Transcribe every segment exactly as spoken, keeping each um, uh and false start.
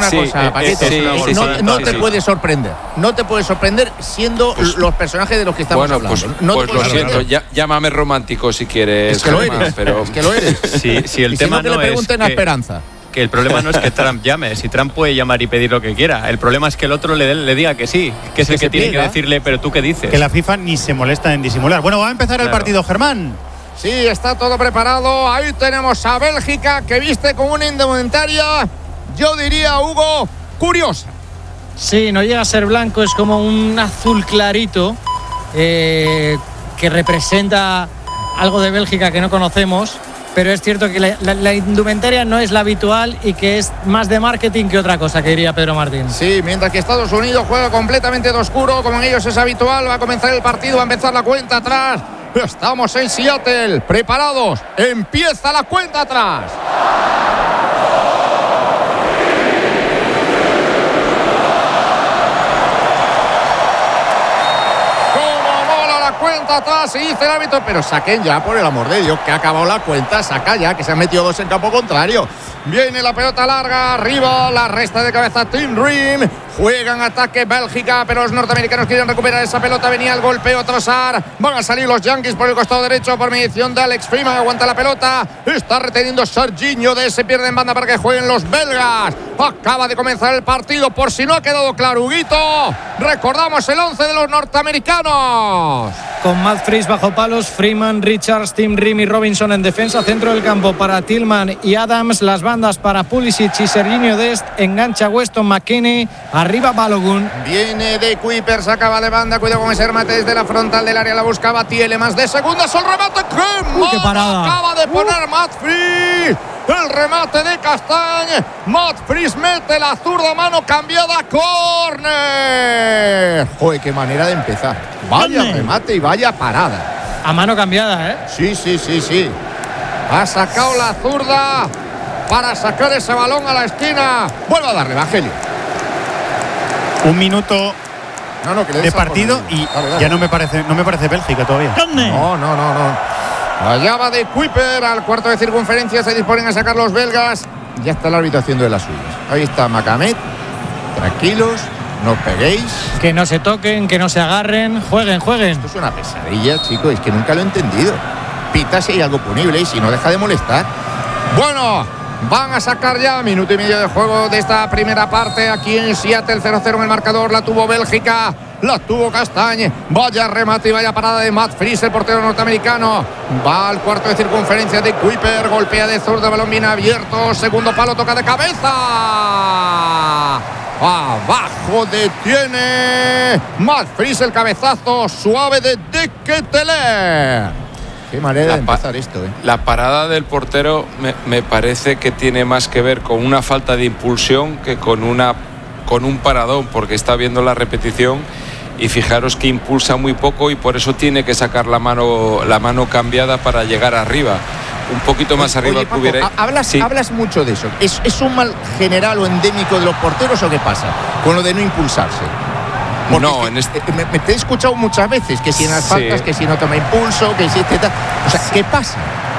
una sí, cosa, eh, Paquito. sí, no sí, no sí, no sí, te sí. puede sorprender. No te puede sorprender siendo Pues, los personajes de los que estamos bueno, hablando. pues, no pues te lo puede siento, sorprender. ya, llámame romántico si quieres. Es que lo Germán, eres, pero... es que lo eres. Si, si el y tema si no, que no le es pregunten a que, Esperanza. que el problema no es que Trump llame, si Trump puede llamar y pedir lo que quiera, el problema es que el otro le, le diga que sí, que es Que el que se tiene pliega. que decirle, pero tú qué dices. Que la FIFA ni se molesta en disimular. Bueno, va a empezar el Claro. partido, Germán. Sí, está todo preparado. Ahí tenemos a Bélgica, que viste con una indumentaria, yo diría, Hugo, curiosa. Sí, no llega a ser blanco, es como un azul clarito eh, que representa algo de Bélgica que no conocemos, pero es cierto que la, la, la indumentaria no es la habitual y que es más de marketing que otra cosa, que diría Pedro Martín. Sí, mientras que Estados Unidos juega completamente de oscuro, como en ellos es habitual. Va a comenzar el partido, va a empezar la cuenta atrás. Estamos en Seattle, preparados. Empieza la cuenta atrás. Cuenta atrás y dice el árbitro, pero saquen ya, por el amor de Dios, que ha acabado la cuenta, saca ya, que se han metido dos en campo contrario. Viene la pelota larga, arriba, la resta de cabeza Tim Ream. Juegan ataque Bélgica, pero los norteamericanos quieren recuperar esa pelota. Venía el golpeo Trossard. Van a salir los Yankees por el costado derecho por mediación de Alex Freeman. Aguanta la pelota. Está reteniendo Serginho. De ese pierde en banda para que jueguen los belgas. Acaba de comenzar el partido, por si no ha quedado claro, Huguito. Recordamos el once de los norteamericanos. Con Matt Fries bajo palos, Freeman, Richards, Tim Ream y Robinson en defensa. Centro del campo para Tillman y Adams. Las bandas para Pulisic y Serginho Dest. Engancha Weston McKennie. Arriba Balogun. Viene de Kuipers, acaba de banda. Cuidado con ese remate desde la frontal del área. La buscaba Tiele, más de segundas. El remate. ¡Qué, Uy, qué parada! Acaba de poner uh. Matt Fries. El remate de Castañ. Matt Fries mete la zurda, mano cambiada. ¡Córner! Joder, qué manera de empezar. Vaya ¿Dónde? remate y vaya parada. A mano cambiada, ¿eh? Sí, sí, sí, sí. Ha sacado la zurda para sacar ese balón a la esquina. Vuelve a darle, Evangelio. Un minuto No, no, que le de des partido algo. y Dale, dale. ya no me parece, no me parece Bélgica todavía. ¿Dónde? No, no, no, no. Allá va de Kuiper al cuarto de circunferencia. Se disponen a sacar los belgas. Ya está el árbitro haciendo de las suyas. Ahí está Macamet. Tranquilos, no os peguéis. Que no se toquen, que no se agarren. Jueguen, jueguen. Esto es una pesadilla, chicos. Es que nunca lo he entendido. Pita si hay algo punible y si no, deja de molestar. Bueno, van a sacar ya minuto y medio de juego de esta primera parte aquí en Seattle. Cero cero en el marcador. La tuvo Bélgica. La tuvo Castañ. Vaya remate y vaya parada de Matt Fries, el portero norteamericano. Va al cuarto de circunferencia de Kuiper. Golpea de zurda, balón bien abierto. Segundo palo, toca de cabeza. Abajo detiene Matt Fries, el cabezazo suave de De Ketelaere. Qué manera La de pa- empezar esto, ¿eh? La parada del portero me, me parece que tiene más que ver con una falta de impulsión que con una con un paradón, porque está viendo la repetición y fijaros que impulsa muy poco y por eso tiene que sacar la mano la mano cambiada para llegar arriba. Un poquito más arriba Oye, que Paco, hubiera. ha- hablas, Sí. hablas mucho de eso. ¿Es, ¿Es un mal general o endémico de los porteros o qué pasa con lo de no impulsarse? Porque No, es que, en este- eh, me, me te he escuchado muchas veces que si en las Sí. faltas, que si no toma impulso, que si este tal. O sea, ¿qué pasa?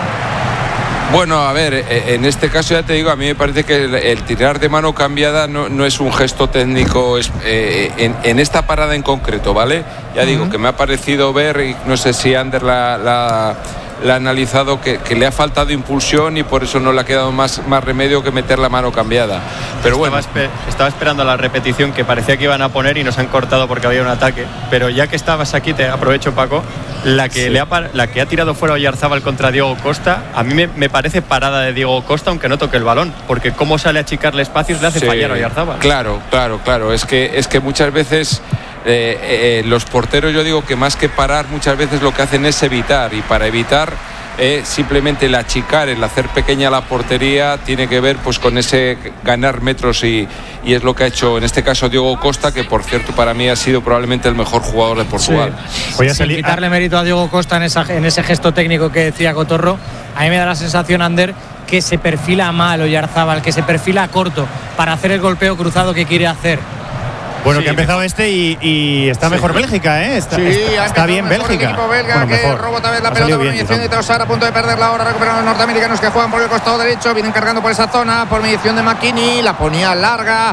Bueno, a ver, eh, en este caso ya te digo, a mí me parece que el, el tirar de mano cambiada no, no es un gesto técnico es- eh, en, en esta parada en concreto, ¿vale? Ya digo, que me ha parecido ver, y no sé si Ander la, la, la ha analizado, que, que le ha faltado impulsión y por eso no le ha quedado más, más remedio que meter la mano cambiada. Pero bueno, Estaba, espe- estaba esperando la repetición que parecía que iban a poner y nos han cortado porque había un ataque. Pero ya que estabas aquí, te aprovecho, Paco. La que, Sí. le ha, par- la que ha tirado fuera Oyarzábal contra Diego Costa, a mí me, me parece parada de Diego Costa, aunque no toque el balón. Porque cómo sale a achicarle espacios le hace sí, fallar a Oyarzábal. Claro, claro, claro. Es que, es que muchas veces eh, eh, los porteros, yo digo que más que parar, muchas veces lo que hacen es evitar. Y para evitar, eh, simplemente el achicar, el hacer pequeña la portería, tiene que ver pues con ese ganar metros y, y es lo que ha hecho en este caso Diego Costa, que por cierto para mí ha sido probablemente el mejor jugador de Portugal. Voy a Sin salir- quitarle mérito a Diego Costa en, esa, en ese gesto técnico que decía Cotorro, a mí me da la sensación, Ander, que se perfila mal Oyarzábal, que se perfila corto para hacer el golpeo cruzado que quiere hacer. Bueno, Sí, que ha empezado este y, y está mejor Bélgica, ¿eh? Está, Sí, está- ha está empezado bien mejor Bélgica. El equipo belga, Bueno, que mejor. roba otra vez la Ha pelota salido por bien, mediación de digamos. Trossard, a punto de perderla ahora. Recuperan los norteamericanos que juegan por el costado derecho. Vienen cargando por esa zona por mediación de McKennie. La ponía larga.